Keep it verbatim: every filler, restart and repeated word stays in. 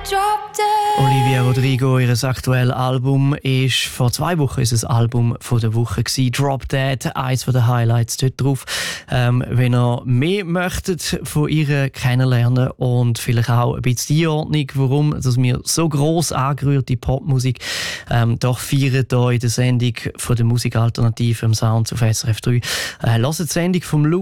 Drop Dead. Olivia Rodrigo, ihr aktuelles Album, ist vor zwei Wochen unser Album von der Woche gewesen. Drop Dead, eines der Highlights dort drauf. Ähm, wenn ihr mehr möchtet von ihr kennenlernen und vielleicht auch ein bisschen die Ordnung, warum dass wir so gross angerührte Popmusik ähm, doch feiern hier in der Sendung von der Musikalternative im Sound auf S R F drei. Äh, hört die Sendung vom Lu